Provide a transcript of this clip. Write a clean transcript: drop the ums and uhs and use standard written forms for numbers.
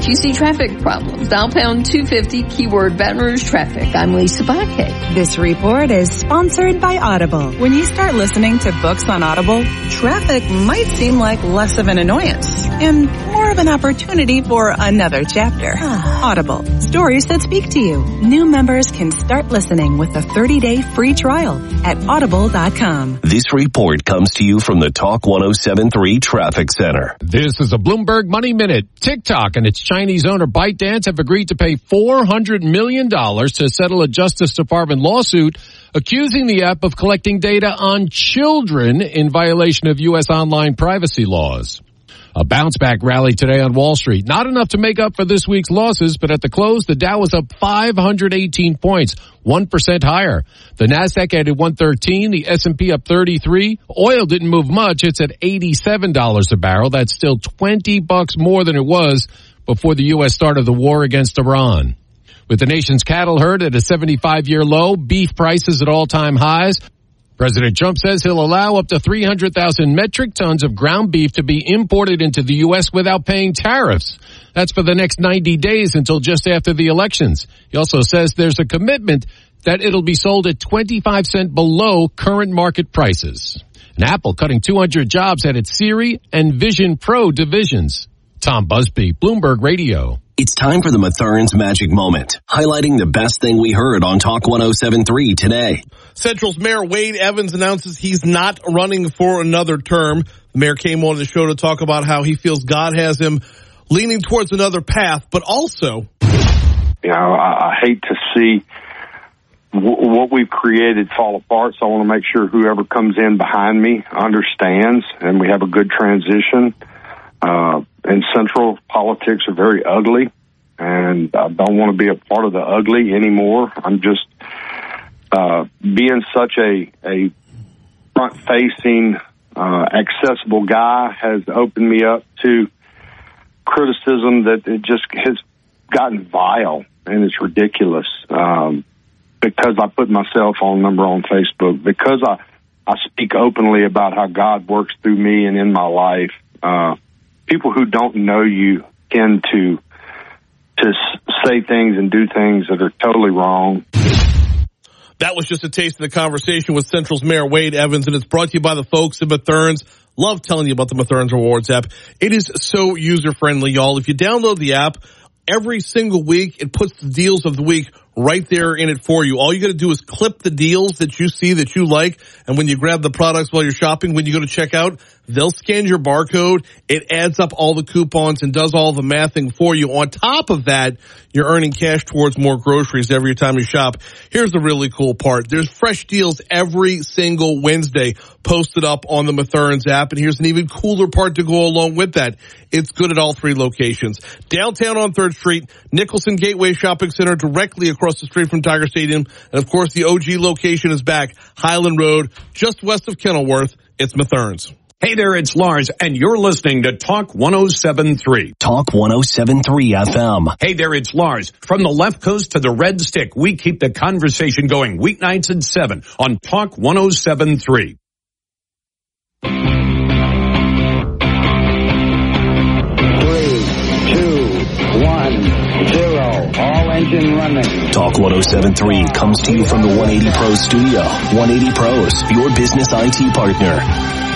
you see traffic problems, dial pound 250, keyword Baton Rouge traffic. I'm Lisa Bakke. This report is sponsored by Audible. When you start listening to books on Audible, traffic might seem like less of an annoyance and more of an opportunity for another chapter. Audible, stories that speak to you. New members can start listening with a 30-day free trial at audible.com. This report comes to you from the Talk 107.3 Traffic Center. This is a Bloomberg Money Minute. TikTok and its Chinese owner ByteDance have agreed to pay $400 million to settle a Justice Department lawsuit accusing the app of collecting data on children in violation of U.S. online privacy laws. A bounce-back rally today on Wall Street. Not enough to make up for this week's losses, but at the close, the Dow was up 518 points, 1% higher. The Nasdaq added 113, the S&P up 33. Oil didn't move much. It's at $87 a barrel. That's still $20 more than it was before the U.S. started the war against Iran. With the nation's cattle herd at a 75-year low, beef prices at all-time highs, President Trump says he'll allow up to 300,000 metric tons of ground beef to be imported into the U.S. without paying tariffs. That's for the next 90 days until just after the elections. He also says there's a commitment that it'll be sold at 25 cents below current market prices. And Apple cutting 200 jobs at its Siri and Vision Pro divisions. Tom Busby, Bloomberg Radio. It's time for the Mathern's Magic Moment, highlighting the best thing we heard on Talk 107.3 today. Central's Mayor Wade Evans announces he's not running for another term. The mayor came on the show to talk about how he feels God has him leaning towards another path, but also, I hate to see what we've created fall apart, so I want to make sure whoever comes in behind me understands and we have a good transition. And Central politics are very ugly, and I don't want to be a part of the ugly anymore. I'm just being such a front-facing, accessible guy has opened me up to criticism that it just has gotten vile, and it's ridiculous. Because I put my cell phone number on Facebook, because I speak openly about how God works through me and in my life, people who don't know you tend to say things and do things that are totally wrong. That was just a taste of the conversation with Central's Mayor Wade Evans, and it's brought to you by the folks at Mathern's. Love telling you about the Mathern's Rewards app. It is so user-friendly, y'all. If you download the app, every single week it puts the deals of the week right there in it for you. All you got to do is clip the deals that you see that you like, and when you grab the products while you're shopping, when you go to checkout, they'll scan your barcode. It adds up all the coupons and does all the mathing for you. On top of that, you're earning cash towards more groceries every time you shop. Here's the really cool part. There's fresh deals every single Wednesday posted up on the Mathern's app, and here's an even cooler part to go along with that. It's good at all three locations. Downtown on 3rd Street, Nicholson Gateway Shopping Center directly across the street from Tiger Stadium, and of course the OG location is back, Highland Road, just west of Kenilworth. It's Mathern's. Hey there, it's Lars, and you're listening to Talk 107.3. Talk 107.3 FM. Hey there, it's Lars. From the left coast to the red stick, we keep the conversation going weeknights at 7 on Talk 107.3. 3, 2, 1, 0. All engine running. Talk 107.3 comes to you from the 180 Pros studio. 180 Pros, your business IT partner.